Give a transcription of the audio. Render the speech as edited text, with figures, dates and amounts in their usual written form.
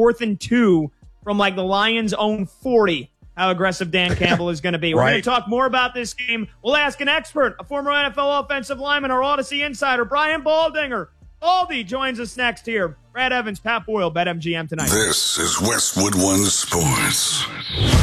4th and 2 from like the Lions' own 40. How aggressive Dan Campbell is going to be. We're going to talk more about this game. We'll ask an expert, a former NFL offensive lineman, our Odyssey insider, Brian Baldinger. Baldy joins us next here. Brad Evans, Pat Boyle, BetMGM tonight. This is Westwood One Sports.